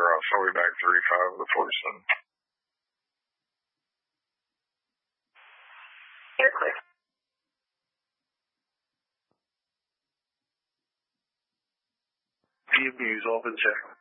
so we back 35 of the 47. You're clear. DMU's open, check.